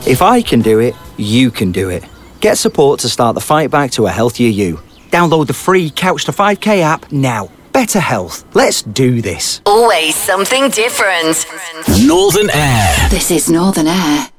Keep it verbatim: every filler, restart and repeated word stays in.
If I can do it, you can do it. Get support to start the fight back to a healthier you. Download the free Couch to five K app now. Better health. Let's do this. Always something different. Northern Air. This is Northern Air.